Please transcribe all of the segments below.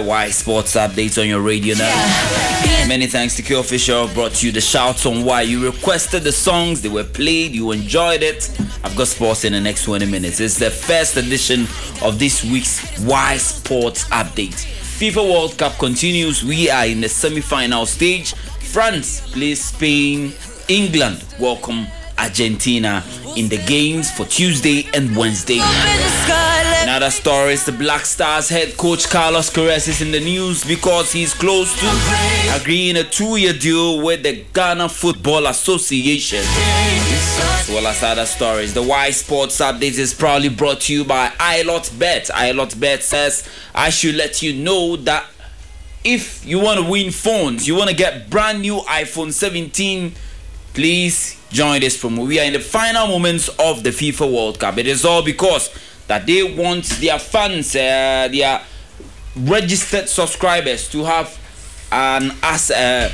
Y Sports Updates on your radio now. Many thanks to Q Official, brought you the shouts on Y. You requested the songs, they were played, you enjoyed it. I've got sports in the next 20 minutes. It's the first edition of this week's Y Sports Update. FIFA World Cup continues. We are in the semi-final stage. France plays Spain. England welcome Argentina in the games for Tuesday and Wednesday. In other stories, the Black Stars head coach Carlos Queiroz is in the news because he's close to agreeing a 2-year deal with the Ghana Football Association. As well as other stories, the Y Sports Update is proudly brought to you by iLotBet. iLotBet says, I should let you know that if you want to win phones, you want to get brand new iPhone 17, please join this promo. We are in the final moments of the FIFA World Cup. It is all because that they want their fans, their registered subscribers to have an access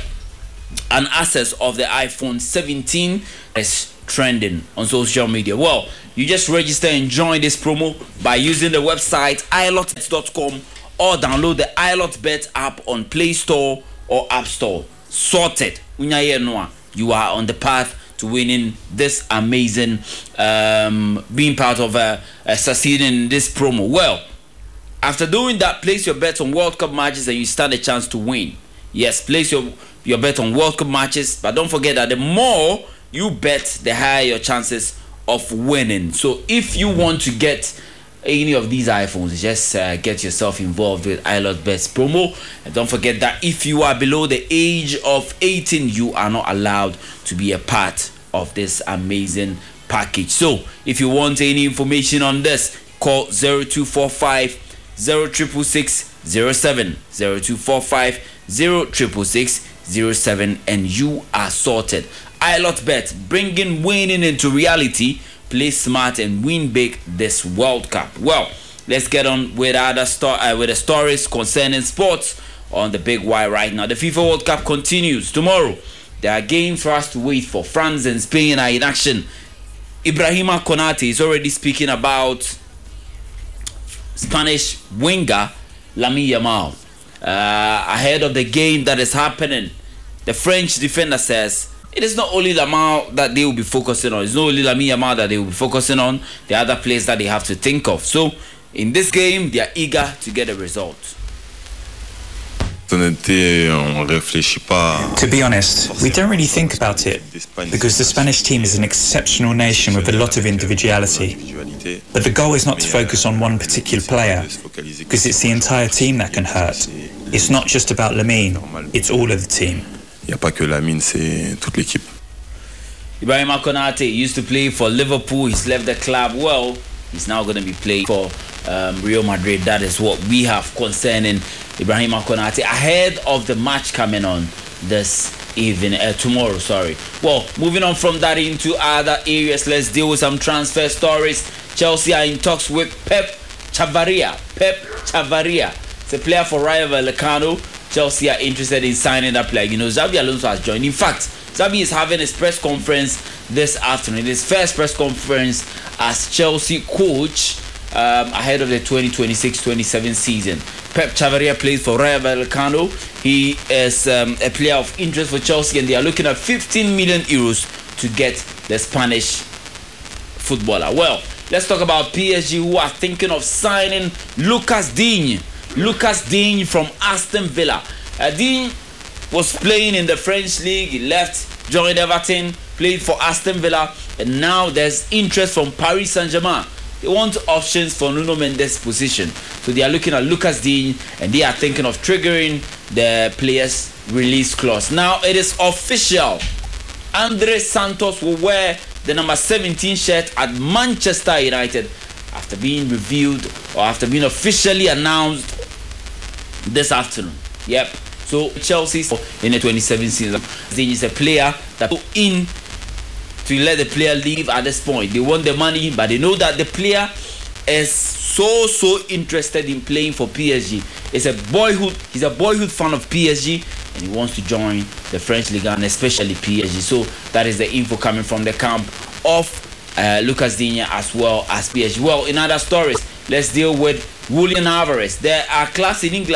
of the iPhone 17 that's trending on social media. Well, you just register and join this promo by using the website ilotbet.com or download the iLotBet app on Play Store or App Store. Sorted. You are on the path to winning this amazing, being part of succeeding in this promo. Well, after doing that, place your bets on World Cup matches and you stand a chance to win. Yes, place your bet on World Cup matches, but don't forget that the more you bet, the higher your chances of winning. So if you want to get any of these iPhones, just get yourself involved with iLotBet's promo. And don't forget that if you are below the age of 18, you are not allowed to be a part of this amazing package. So if you want any information on this, call 0245 0666 07 0245 0666 07 and you are sorted. iLotBet, bringing winning into reality. Play smart and win big this World Cup. Well, let's get on with the stories concerning sports on the Big Y right now. The FIFA World Cup continues. Tomorrow, there are games for us to wait for. France and Spain are in action. Ibrahima Konate is already speaking about Spanish winger Lamine Yamal. Ahead of the game that is happening, the French defender says, it is not only Yamal that they will be focusing on. It's not only Lamine Yamal that they will be focusing on. The other players that they have to think of. So, in this game, they are eager to get a result. To be honest, we don't really think about it because the Spanish team is an exceptional nation with a lot of individuality. But the goal is not to focus on one particular player because it's the entire team that can hurt. It's not just about Lamine, it's all of the team. Il n'y a pas que Lamine, c'est toute l'équipe. Ibrahima Konate used to play for Liverpool. He's left the club. Well, he's now going to be playing for Real Madrid. That is what we have concerning Ibrahima Konate ahead of the match coming on this evening, tomorrow. Well, moving on from that into other areas, let's deal with some transfer stories. Chelsea are in talks with Pep Chavaria. It's a player for Rayo Vallecano. Chelsea are interested in signing that player. You know, Xabi Alonso has joined. In fact, Xabi is having his press conference this afternoon. His first press conference as Chelsea coach ahead of the 2026-27 season. Pep Chavaria plays for Rayo Vallecano. He is a player of interest for Chelsea, and they are looking at 15 million euros to get the Spanish footballer. Well, let's talk about PSG, who are thinking of signing Lucas Digne. Lucas Digne from Aston Villa. Digne was playing in the French league. He left, joined Everton, played for Aston Villa, and now there's interest from Paris Saint-Germain. They want options for Nuno Mendes' position. So they are looking at Lucas Digne, and they are thinking of triggering the player's release clause. Now it is official. Andre Santos will wear the number 17 shirt at Manchester United after being revealed or after being officially announced this afternoon. Yep. So Chelsea in the 27 season, Digne is a player that go in to let the player leave at this point. They want the money, but they know that the player is so interested in playing for PSG. He's a boyhood fan of PSG, and he wants to join the French Ligue 1 and especially PSG. So that is the info coming from the camp of Lucas Digne as well as PSG. Well, in other stories, let's deal with Julian Alvarez. There are clubs in England